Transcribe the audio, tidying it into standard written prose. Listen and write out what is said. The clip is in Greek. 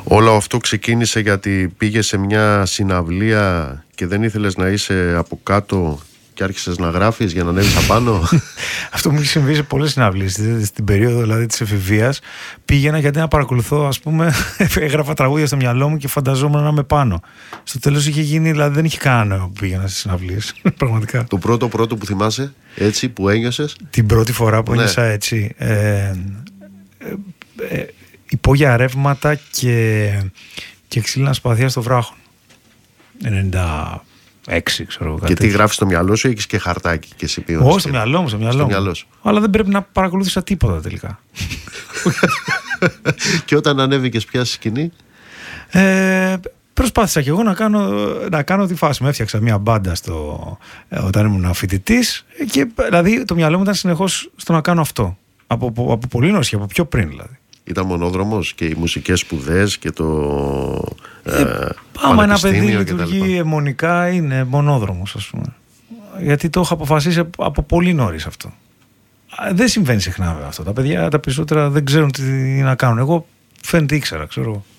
Όλο αυτό ξεκίνησε γιατί πήγες σε μια συναυλία και δεν ήθελες να είσαι από κάτω και άρχισες να γράφεις για να ανέβεις απάνω. Αυτό μου έχει συμβεί σε πολλές συναυλίες. Στην περίοδο δηλαδή της εφηβείας πήγαινα γιατί να παρακολουθώ, ας πούμε, έγραφα τραγούδια στο μυαλό μου και φανταζόμουν να είμαι πάνω. Στο τέλος είχε γίνει, δηλαδή δεν είχε κανένα που πήγαινα στις συναυλίες. Πραγματικά. Το πρώτο που θυμάσαι, έτσι, που ένιωσες? Την πρώτη φορά που ένιωσα έτσι. Υπόγεια ρεύματα και ξύλινα σπαθιά στο βράχο. 96, ξέρω εγώ. Και τι γράφεις στο μυαλό σου, έχεις και χαρτάκι και εσύ ποιον? Όχι, στο μυαλό μου. Αλλά δεν πρέπει να παρακολούθησα τίποτα τελικά. Και όταν ανέβηκες πια στη σκηνή? Προσπάθησα και εγώ να κάνω τη φάση. Με έφτιαξα μια μπάντα όταν ήμουν φοιτητής και δηλαδή το μυαλό μου ήταν συνεχώς στο να κάνω αυτό. Από πολύ νωρίς, από πιο πριν δηλαδή. Ήταν μονόδρομος και οι μουσικές σπουδές και το άμα ένα παιδί λειτουργεί αιμονικά είναι μονόδρομος, ας πούμε. Γιατί το έχω αποφασίσει από πολύ νωρίς αυτό. Δεν συμβαίνει συχνά αυτό. Τα παιδιά τα περισσότερα δεν ξέρουν τι να κάνουν. Εγώ φαίνεται ήξερα, ξέρω.